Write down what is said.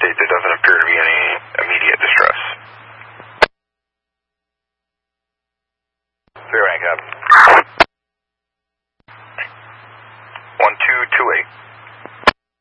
indicate there doesn't appear to be any immediate distress. 3 rank up.